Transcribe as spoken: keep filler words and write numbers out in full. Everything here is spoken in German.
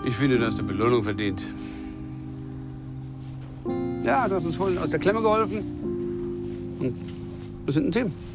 Ich finde, du hast eine Belohnung verdient. Ja, du hast uns vorhin aus der Klemme geholfen. Und wir sind ein Team.